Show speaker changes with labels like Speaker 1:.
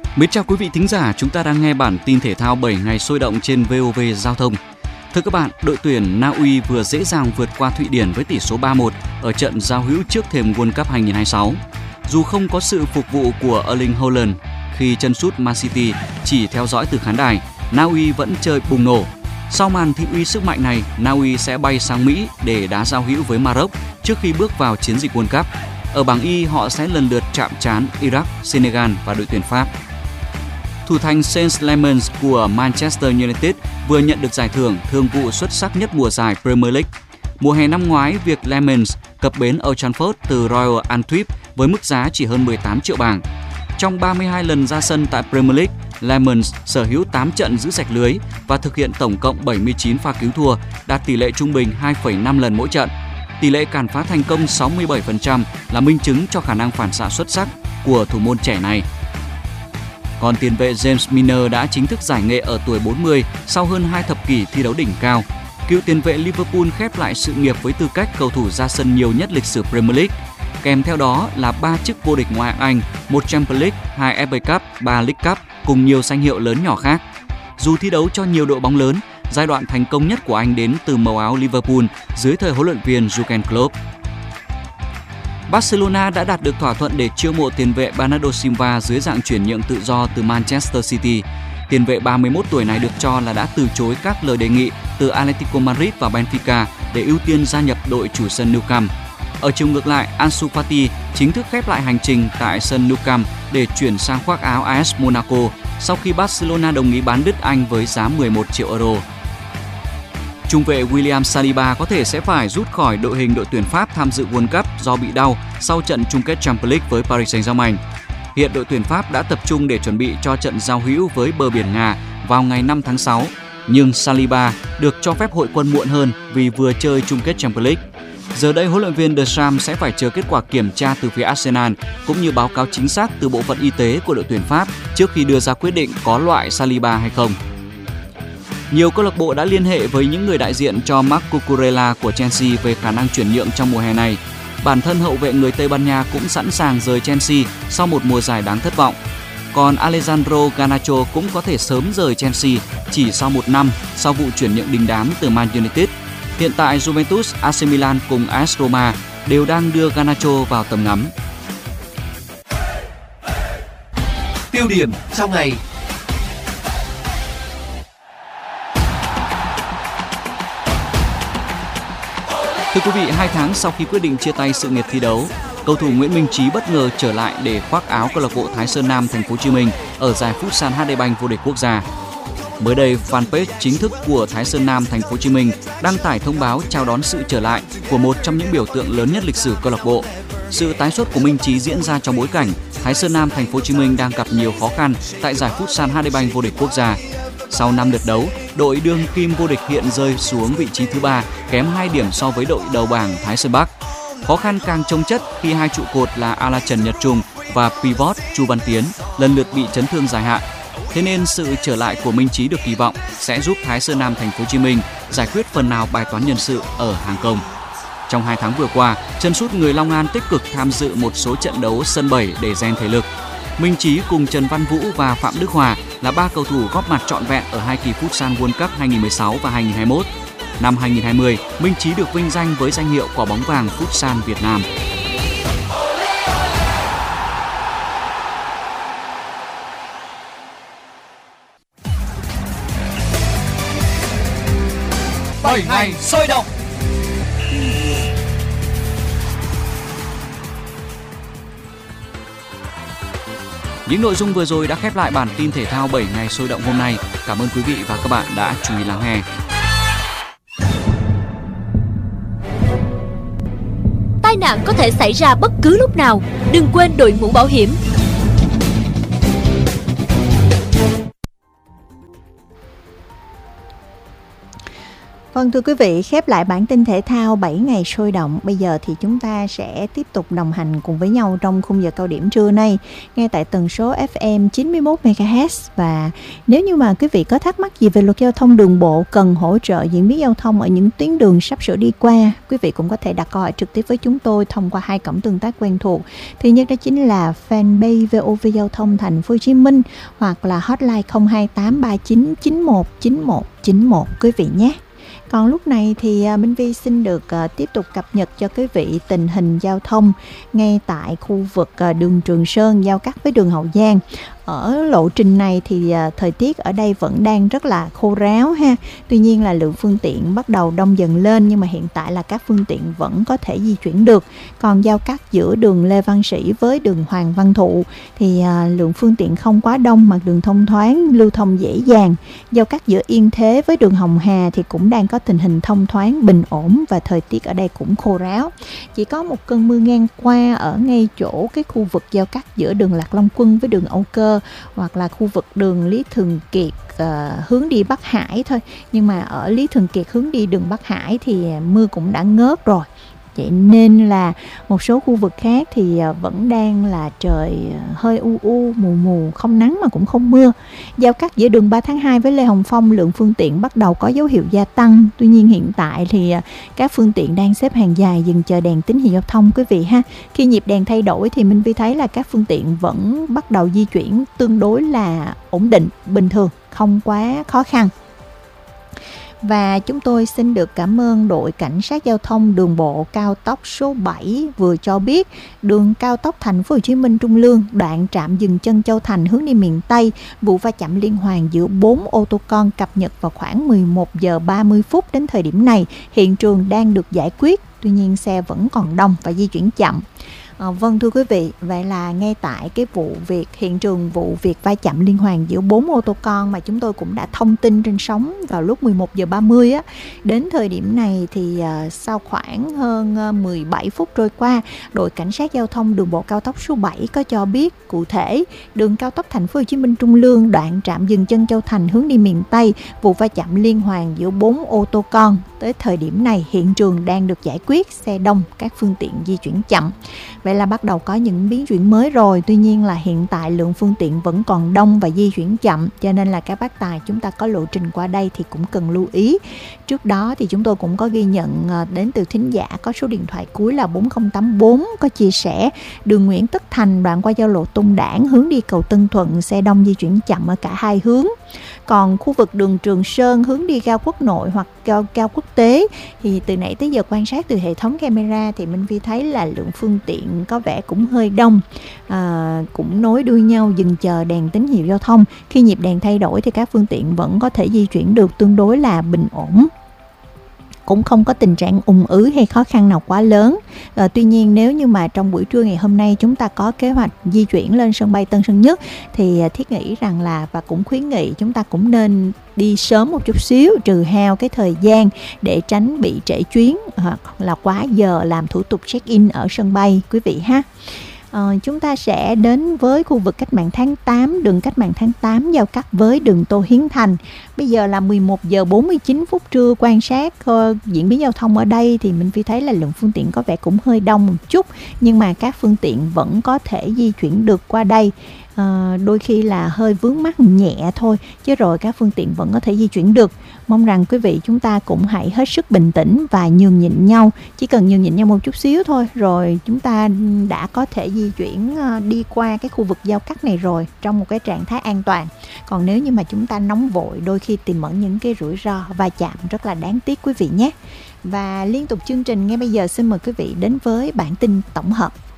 Speaker 1: Mến chào quý vị thính giả, chúng ta đang nghe bản tin thể thao 7 ngày sôi động trên VOV Giao thông. Thưa các bạn, đội tuyển Na Uy vừa dễ dàng vượt qua Thụy Điển với tỷ số 3-1 ở trận giao hữu trước thềm World Cup 2026. Dù không có sự phục vụ của Erling Haaland khi chân sút Man City chỉ theo dõi từ khán đài, Na Uy vẫn chơi bùng nổ. Sau màn thị uy sức mạnh này, Na Uy sẽ bay sang Mỹ để đá giao hữu với Maroc trước khi bước vào chiến dịch World Cup. Ở bảng Y, họ sẽ lần lượt chạm trán Iraq, Senegal và đội tuyển Pháp. Thủ thành Saint Lemans của Manchester United vừa nhận được giải thưởng thương vụ xuất sắc nhất mùa giải Premier League. Mùa hè năm ngoái, việc Lemans cập bến Old Trafford từ Royal Antwerp với mức giá chỉ hơn 18 triệu bảng. Trong 32 lần ra sân tại Premier League, Lemans sở hữu 8 trận giữ sạch lưới và thực hiện tổng cộng 79 pha cứu thua, đạt tỷ lệ trung bình 2,5 lần mỗi trận. Tỷ lệ cản phá thành công 67% là minh chứng cho khả năng phản xạ xuất sắc của thủ môn trẻ này. Còn tiền vệ James Milner đã chính thức giải nghệ ở tuổi 40 sau hơn 2 thập kỷ thi đấu đỉnh cao. Cựu tiền vệ Liverpool khép lại sự nghiệp với tư cách cầu thủ ra sân nhiều nhất lịch sử Premier League. Kèm theo đó là 3 chức vô địch ngoại hạng Anh, 1 Champions League, 2 FA Cup, 3 League Cup cùng nhiều danh hiệu lớn nhỏ khác. Dù thi đấu cho nhiều đội bóng lớn, giai đoạn thành công nhất của anh đến từ màu áo Liverpool dưới thời huấn luyện viên Jurgen Klopp. Barcelona đã đạt được thỏa thuận để chiêu mộ tiền vệ Bernardo Silva dưới dạng chuyển nhượng tự do từ Manchester City. Tiền vệ 31 tuổi này được cho là đã từ chối các lời đề nghị từ Atletico Madrid và Benfica để ưu tiên gia nhập đội chủ sân Nou Camp. Ở chiều ngược lại, Ansu Fati chính thức khép lại hành trình tại sân Nou Camp để chuyển sang khoác áo AS Monaco sau khi Barcelona đồng ý bán đứt anh với giá 11 triệu euro. Trung vệ William Saliba có thể sẽ phải rút khỏi đội hình đội tuyển Pháp tham dự World Cup do bị đau sau trận chung kết Champions League với Paris Saint-Germain. Hiện đội tuyển Pháp đã tập trung để chuẩn bị cho trận giao hữu với bờ biển Nga vào ngày 5 tháng 6, nhưng Saliba được cho phép hội quân muộn hơn vì vừa chơi chung kết Champions League. Giờ đây, huấn luyện viên Deschamps sẽ phải chờ kết quả kiểm tra từ phía Arsenal cũng như báo cáo chính xác từ bộ phận y tế của đội tuyển Pháp trước khi đưa ra quyết định có loại Saliba hay không. Nhiều câu lạc bộ đã liên hệ với những người đại diện cho Marc Cucurella của Chelsea về khả năng chuyển nhượng trong mùa hè này. Bản thân hậu vệ người Tây Ban Nha cũng sẵn sàng rời Chelsea sau một mùa giải đáng thất vọng. Còn Alejandro Garnacho cũng có thể sớm rời Chelsea chỉ sau một năm sau vụ chuyển nhượng đình đám từ Man United. Hiện tại Juventus, AC Milan cùng AS Roma đều đang đưa Garnacho vào tầm ngắm.
Speaker 2: Tiêu điểm trong ngày.
Speaker 1: Thưa quý vị, 2 tháng sau khi quyết định chia tay sự nghiệp thi đấu, cầu thủ Nguyễn Minh Trí bất ngờ trở lại để khoác áo câu lạc bộ Thái Sơn Nam Thành phố Hồ Chí Minh ở giải Futsal HD Bank vô địch quốc gia. Mới đây, fanpage chính thức của Thái Sơn Nam Thành phố Hồ Chí Minh đăng tải thông báo chào đón sự trở lại của một trong những biểu tượng lớn nhất lịch sử câu lạc bộ. Sự tái xuất của Minh Trí diễn ra trong bối cảnh Thái Sơn Nam Thành phố Hồ Chí Minh đang gặp nhiều khó khăn tại giải Futsal HD Bank vô địch quốc gia. Sau 5 lượt đấu, đội đương kim vô địch hiện rơi xuống vị trí thứ 3, kém 2 điểm so với đội đầu bảng Thái Sơn Bắc. Khó khăn càng chồng chất khi hai trụ cột là Ala Trần Nhật Trung và pivot Chu Văn Tiến lần lượt bị chấn thương dài hạn. Thế nên sự trở lại của Minh Trí được kỳ vọng sẽ giúp Thái Sơn Nam Thành phố Hồ Chí Minh giải quyết phần nào bài toán nhân sự ở hàng công. Trong 2 tháng vừa qua, chân sút người Long An tích cực tham dự một số trận đấu sân 7 để rèn thể lực. Minh Trí cùng Trần Văn Vũ và Phạm Đức Hòa là 3 cầu thủ góp mặt trọn vẹn ở 2 kỳ Futsal World Cup 2016 và 2021. Năm 2020, Minh Trí được vinh danh với danh hiệu quả bóng vàng Futsal Việt Nam.
Speaker 2: Bảy ngày sôi động.
Speaker 1: Những nội dung vừa rồi đã khép lại bản tin thể thao 7 ngày sôi động hôm nay. Cảm ơn quý vị và các bạn đã chú ý lắng nghe.
Speaker 3: Tai nạn có thể xảy ra bất cứ lúc nào. Đừng quên đội mũ bảo hiểm.
Speaker 4: Vâng, thưa quý vị, khép lại bản tin thể thao 7 ngày sôi động. Bây giờ thì chúng ta sẽ tiếp tục đồng hành cùng với nhau trong khung giờ cao điểm trưa nay, nghe tại tần số FM 91 MHz. Và nếu như mà quý vị có thắc mắc gì về luật giao thông đường bộ, cần hỗ trợ diễn biến giao thông ở những tuyến đường sắp sửa đi qua, quý vị cũng có thể đặt câu hỏi trực tiếp với chúng tôi thông qua 2 cổng tương tác quen thuộc. Thứ nhất đó chính là fanpage VOV Giao thông Thành phố Hồ Chí Minh hoặc là hotline 02839199191 quý vị nhé. Còn lúc này thì Minh Vi xin được tiếp tục cập nhật cho quý vị tình hình giao thông ngay tại khu vực đường Trường Sơn giao cắt với đường Hậu Giang. Ở lộ trình này thì thời tiết ở đây vẫn đang rất là khô ráo ha. Tuy nhiên là lượng phương tiện bắt đầu đông dần lên, nhưng mà hiện tại là các phương tiện vẫn có thể di chuyển được. Còn giao cắt giữa đường Lê Văn Sĩ với đường Hoàng Văn Thụ thì lượng phương tiện không quá đông, mặt đường thông thoáng, lưu thông dễ dàng. Giao cắt giữa Yên Thế với đường Hồng Hà thì cũng đang có tình hình thông thoáng, bình ổn và thời tiết ở đây cũng khô ráo. Chỉ có một cơn mưa ngang qua ở ngay chỗ cái khu vực giao cắt giữa đường Lạc Long Quân với đường Âu Cơ, hoặc là khu vực đường Lý Thường Kiệt hướng đi Bắc Hải thôi. Nhưng mà ở Lý Thường Kiệt hướng đi đường Bắc Hải thì mưa cũng đã ngớt rồi. Vậy nên là một số khu vực khác thì vẫn đang là trời hơi u mù mù, không nắng mà cũng không mưa. Giao cắt giữa đường 3 tháng 2 với Lê Hồng Phong, lượng phương tiện bắt đầu có dấu hiệu gia tăng. Tuy nhiên hiện tại thì các phương tiện đang xếp hàng dài dừng chờ đèn tín hiệu giao thông quý vị ha. Khi nhịp đèn thay đổi thì Minh Vi thấy là các phương tiện vẫn bắt đầu di chuyển tương đối là ổn định, bình thường, không quá khó khăn. Và chúng tôi xin được cảm ơn đội cảnh sát giao thông đường bộ cao tốc số 7 vừa cho biết đường cao tốc Thành phố Hồ Chí Minh Trung Lương, đoạn trạm dừng chân Châu Thành hướng đi miền Tây, vụ va chạm liên hoàn giữa 4 ô tô con cập nhật vào khoảng 11 giờ 30 phút. Đến thời điểm này, hiện trường đang được giải quyết, tuy nhiên xe vẫn còn đông và di chuyển chậm. Vâng thưa quý vị, vậy là ngay tại cái hiện trường vụ việc va chạm liên hoàn giữa 4 ô tô con mà chúng tôi cũng đã thông tin trên sóng vào lúc 11 giờ 30 á. Đến thời điểm này thì sau khoảng hơn 17 phút trôi qua, đội cảnh sát giao thông đường bộ cao tốc số 7 có cho biết cụ thể đường cao tốc Thành phố Hồ Chí Minh Trung Lương, đoạn trạm dừng chân Châu Thành hướng đi miền Tây, vụ va chạm liên hoàn giữa 4 ô tô con. Tới thời điểm này hiện trường đang được giải quyết, xe đông, các phương tiện di chuyển chậm. Vậy là bắt đầu có những biến chuyển mới rồi. Tuy nhiên là hiện tại lượng phương tiện vẫn còn đông và di chuyển chậm, cho nên là các bác tài chúng ta có lộ trình qua đây thì cũng cần lưu ý. Trước đó thì chúng tôi cũng có ghi nhận đến từ thính giả có số điện thoại cuối là 4084 có chia sẻ đường Nguyễn Tất Thành đoạn qua giao lộ Tôn Đản hướng đi cầu Tân Thuận, xe đông di chuyển chậm ở cả hai hướng. Còn khu vực đường Trường Sơn hướng đi ga Quốc Nội hoặc ga Quốc Tế thì từ nãy tới giờ quan sát từ hệ thống camera thì Minh Vi thấy là lượng phương tiện có vẻ cũng hơi đông, cũng nối đuôi nhau dừng chờ đèn tín hiệu giao thông. Khi nhịp đèn thay đổi thì các phương tiện vẫn có thể di chuyển được tương đối là bình ổn, cũng không có tình trạng ùn ứ hay khó khăn nào quá lớn. Tuy nhiên nếu như mà trong buổi trưa ngày hôm nay chúng ta có kế hoạch di chuyển lên sân bay Tân Sơn Nhất thì thiết nghĩ rằng là và cũng khuyến nghị chúng ta cũng nên đi sớm một chút xíu, trừ hao cái thời gian để tránh bị trễ chuyến hoặc là quá giờ làm thủ tục check-in ở sân bay quý vị ha. Chúng ta sẽ đến với khu vực Cách mạng tháng 8, đường Cách mạng tháng 8 giao cắt với đường Tô Hiến Thành. Bây giờ là 11 giờ 49 phút trưa, quan sát diễn biến giao thông ở đây thì mình thấy là lượng phương tiện có vẻ cũng hơi đông một chút, nhưng mà các phương tiện vẫn có thể di chuyển được qua đây. Đôi khi là hơi vướng mắc nhẹ thôi, chứ rồi các phương tiện vẫn có thể di chuyển được. Mong rằng quý vị chúng ta cũng hãy hết sức bình tĩnh và nhường nhịn nhau. Chỉ cần nhường nhịn nhau một chút xíu thôi, rồi chúng ta đã có thể di chuyển đi qua cái khu vực giao cắt này rồi trong một cái trạng thái an toàn. Còn nếu như mà chúng ta nóng vội, đôi khi tiềm ẩn những cái rủi ro va chạm rất là đáng tiếc quý vị nhé. Và liên tục chương trình ngay bây giờ xin mời quý vị đến với bản tin tổng hợp.